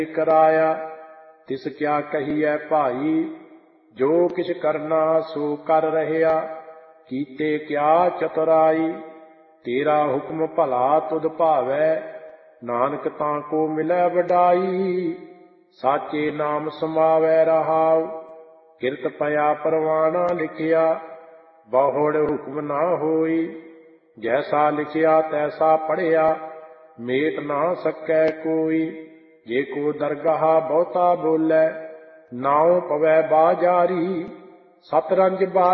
कराया। तिस क्या कहिए भाई, जो किछ करना सो कर रहया। कीते क्या चतुराई, तेरा हुक्म भला तुध भावै। नानक ताको मिलै वडाई, साचे नाम समावै रहाउ। किरत पया परवाना लिखिया, बहुड़ हुक्म ना होई। जैसा लिखिया तैसा पढ़िया, मेट ना सकै कोई। जे को दरगाह बहुता बोलै, नाउ पवै बाजारी। सतरंज